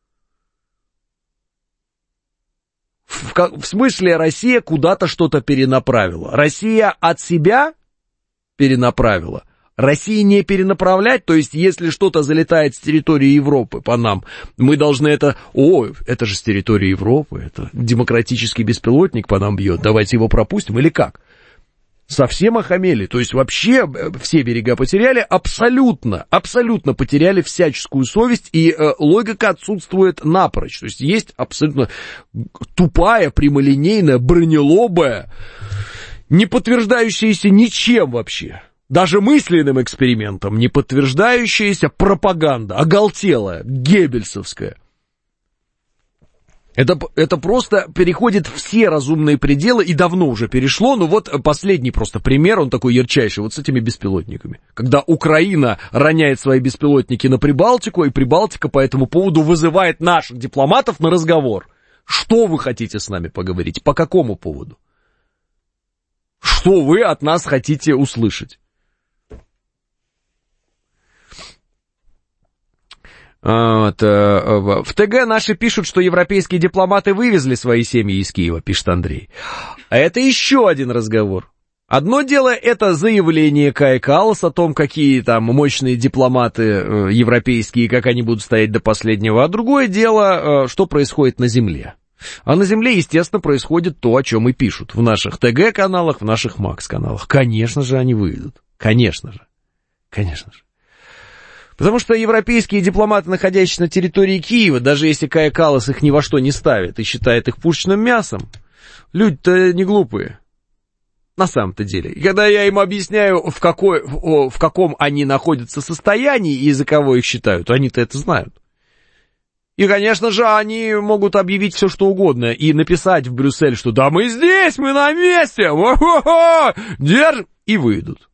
В смысле, Россия куда-то что-то перенаправила. Россия от себя перенаправила. России не перенаправлять, то есть если что-то залетает с территории Европы по нам, мы должны это же с территории Европы, это демократический беспилотник по нам бьет, давайте его пропустим или как? Совсем охамели, то есть вообще все берега потеряли, абсолютно потеряли всяческую совесть, и логика отсутствует напрочь, то есть есть абсолютно тупая, прямолинейная, бронелобая, не подтверждающаяся ничем вообще. Даже мысленным экспериментом не подтверждающаяся пропаганда, оголтелая, геббельсовская. Это просто переходит все разумные пределы, и давно уже перешло, но вот последний просто пример, он такой ярчайший, вот с этими беспилотниками. Когда Украина роняет свои беспилотники на Прибалтику, и Прибалтика по этому поводу вызывает наших дипломатов на разговор. Что вы хотите с нами поговорить? По какому поводу? Что вы от нас хотите услышать? Вот, в ТГ наши пишут, что европейские дипломаты вывезли свои семьи из Киева, пишет Андрей. А это еще один разговор. Одно дело это заявление Кая Каллас о том, какие там мощные дипломаты европейские, как они будут стоять до последнего. А другое дело, что происходит на земле. А на земле, естественно, происходит то, о чем и пишут в наших ТГ-каналах, в наших МАКС-каналах. Конечно же, они выйдут. Конечно же. Потому что европейские дипломаты, находящиеся на территории Киева, даже если Кая Каллас их ни во что не ставит и считает их пушечным мясом, люди-то не глупые. На самом-то деле. И когда я им объясняю, в каком они находятся состоянии и за кого их считают, они-то это знают. И, конечно же, они могут объявить все, что угодно, и написать в Брюссель, что «да мы здесь, мы на месте, держим», и выйдут.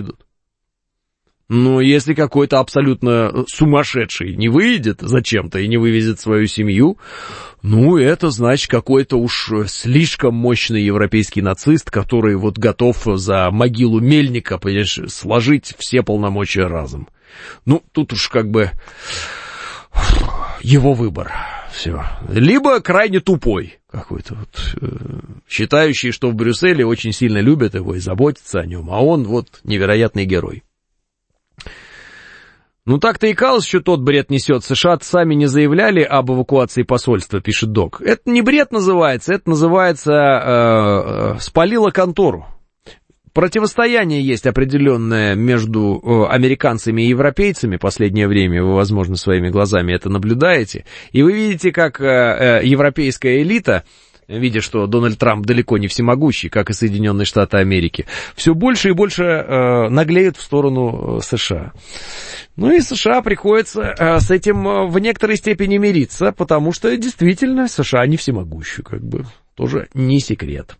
Но если какой-то абсолютно сумасшедший не выйдет зачем-то и не вывезет свою семью, это значит какой-то уж слишком мощный европейский нацист, который вот готов за могилу Мельника, понимаешь, сложить все полномочия разом. Тут уж как бы... его выбор. Все. Либо крайне тупой какой-то, считающий, что в Брюсселе очень сильно любят его и заботятся о нем, а он невероятный герой. Так-то и Каллас еще тот бред несет. США сами не заявляли об эвакуации посольства, пишет Док. Это не бред называется, это называется спалило контору. Противостояние есть определенное между американцами и европейцами в последнее время, вы, возможно, своими глазами это наблюдаете, и вы видите, как европейская элита, видя, что Дональд Трамп далеко не всемогущий, как и Соединенные Штаты Америки, все больше и больше наглеют в сторону США. И США приходится с этим в некоторой степени мириться, потому что действительно США не всемогущий, тоже не секрет.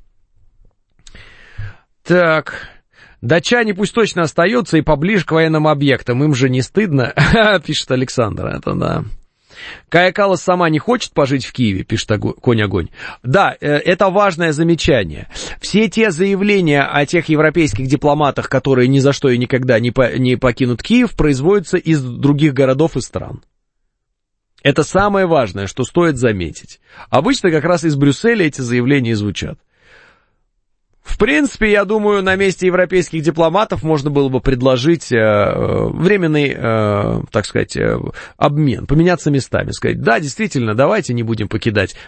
Так, датчане пусть точно остаются и поближе к военным объектам, им же не стыдно, пишет Александр, это да. Кая Каллас сама не хочет пожить в Киеве, пишет Конь-Огонь. Да, это важное замечание. Все те заявления о тех европейских дипломатах, которые ни за что и никогда не покинут Киев, производятся из других городов и стран. Это самое важное, что стоит заметить. Обычно как раз из Брюсселя эти заявления звучат. В принципе, я думаю, на месте европейских дипломатов можно было бы предложить временный, так сказать, обмен, поменяться местами, сказать, да, действительно, давайте не будем покидать